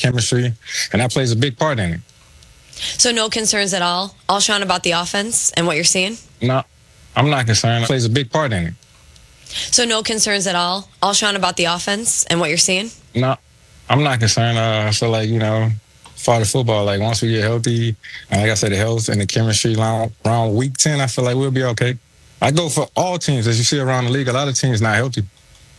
chemistry, and that plays a big part in it. So no concerns at all, Alshon, about the offense and what you're seeing? No, I'm not concerned. It plays a big part in it. So no concerns at all, Alshon, about the offense and what you're seeing? No, I'm not concerned. I feel like, for the football, like once we get healthy, and like I said, the health and the chemistry around week 10, I feel like we'll be okay. I go for all teams, as you see around the league. A lot of teams not healthy.